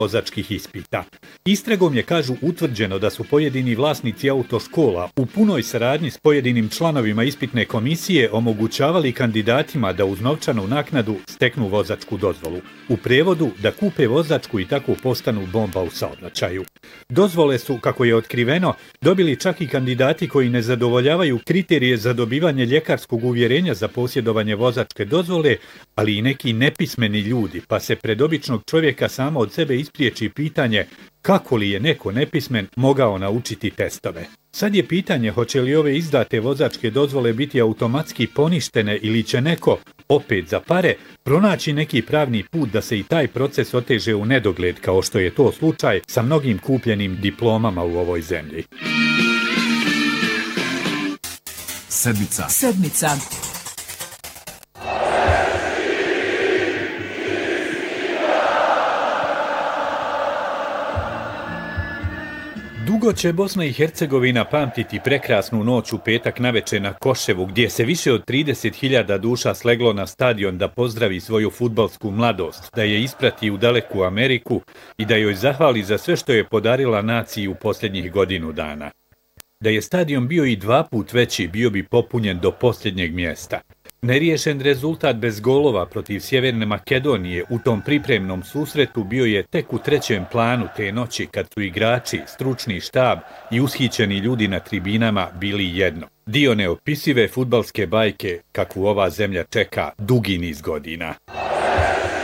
vozačkih ispita. Istragom je, kažu, utvrđeno da su pojedini vlasnici autoškola u punoj saradnji s pojedinim članovima ispitne komisije omogućavali kandidatima da uz novčanu naknadu steknu vozačku dozvolu. U prevodu da kupe vozačku i tako postanu bomba u saobraćaju. Dozvole su, kako je otkriveno, dobili čak i kandidati koji ne zadovoljavaju kriterije za dobivanje ljekarskog uvjerenja za posjedovanje vozačke dozvole, ali i neki nepismeni ljudi, pa se pred običnog čovjeka samo od sebe ispriječi pitanje kako li je neko nepismen mogao naučiti testove. Sad je pitanje hoće li ove izdate vozačke dozvole biti automatski poništene ili će neko, opet za pare, pronaći neki pravni put da se i taj proces oteže u nedogled kao što je to slučaj sa mnogim kupljenim diplomama u ovoj zemlji. Sedmica. Dugo će Bosna i Hercegovina pamtiti prekrasnu noć u petak naveče na Koševu, gdje se više od 30.000 duša sleglo na stadion da pozdravi svoju fudbalsku mladost, da je isprati u daleku Ameriku i da joj zahvali za sve što je podarila naciji u posljednjih godinu dana. Da je stadion bio i 2 puta veći, bio bi popunjen do posljednjeg mjesta. Neriješen rezultat bez golova protiv Sjeverne Makedonije u tom pripremnom susretu bio je tek u 3. planu te noći kad su igrači, stručni štab i ushićeni ljudi na tribinama bili jedno. Dio neopisive fudbalske bajke kakvu ova zemlja čeka dugi niz godina.